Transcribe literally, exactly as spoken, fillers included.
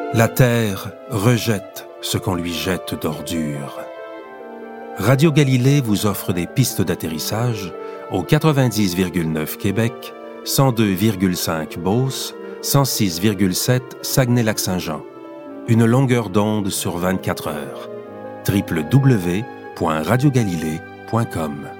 La Terre rejette ce qu'on lui jette d'ordures. Radio Galilée vous offre des pistes d'atterrissage au quatre-vingt-dix virgule neuf Québec, cent deux virgule cinq Beauce, cent six virgule sept Saguenay-Lac-Saint-Jean. Une longueur d'onde sur vingt-quatre heures. w w w point radio galilée point com